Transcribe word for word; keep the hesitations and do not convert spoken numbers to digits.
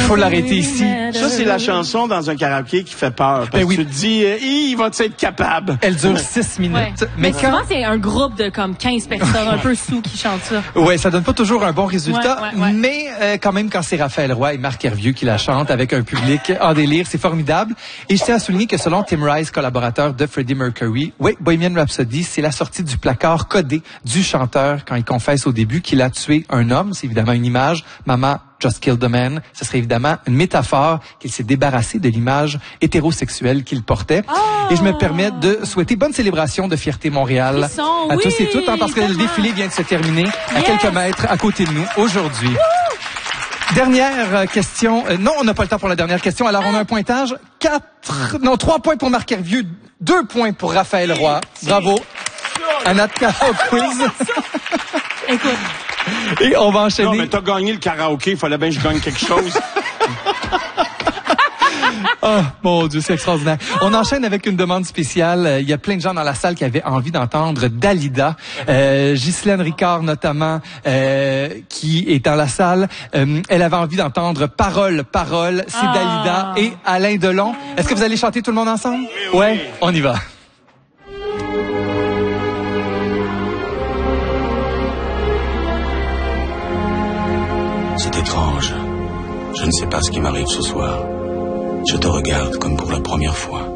faut l'arrêter ici. Ça, c'est la chanson dans un karaoké qui fait peur. Parce Ben oui. que tu te dis, euh, il va être capable. Elle dure six minutes. Ouais. Mais, Mais quand... souvent, c'est un groupe de comme quinze personnes un peu sous qui chantent ça. Ouais, ça donne pas toujours un bon résultat, Ouais, ouais, ouais. mais euh, quand même quand c'est Raphaël Roy et Marc Hervieux qui la chantent avec un public en délire, c'est formidable. Et je tiens à souligner que selon Tim Rice, collaborateur de Freddie Mercury, oui, Bohemian Rhapsody, c'est la sortie du placard codé du chanteur quand il confesse au début qu'il a tué un homme. C'est évidemment une image. Mama just killed a man. Ce serait évidemment une métaphore qu'il s'est débarrassé de l'image hétérosexuelle qu'il portait. Oh! Et je me permets de souhaiter bonne célébration de Fierté Montréal Frisson, à oui, tous et toutes, hein, parce que le tellement. défilé vient de se terminer à Yes! quelques mètres à côté de nous aujourd'hui. Dernière euh, question. Euh, non, on n'a pas le temps pour la dernière question. Alors, on a un pointage. Quatre, non, trois points pour Marc Hervieux, deux points pour Raphaël Roy. Bravo. Anatka au quiz. Écoute. Et on va enchaîner. Non, mais t'as gagné le karaoké. Il fallait bien que je gagne quelque chose. Oh, mon Dieu, c'est extraordinaire. On enchaîne avec une demande spéciale. Euh, Il y a plein de gens dans la salle qui avaient envie d'entendre Dalida. Euh, Ghislaine Ricard, notamment, euh, qui est dans la salle. Euh, elle avait envie d'entendre Parole, Parole. C'est Ah. Dalida et Alain Delon. Est-ce que vous allez chanter tout le monde ensemble? Oui, ouais, on y va. C'est étrange. Je ne sais pas ce qui m'arrive ce soir. Je te regarde comme pour la première fois.